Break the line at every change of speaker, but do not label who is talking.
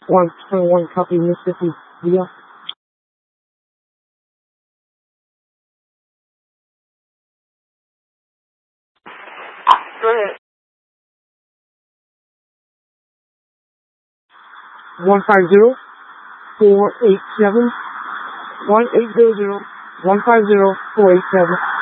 121 copy Mississippi. Yeah. Go ahead. 150 487 1800 150 487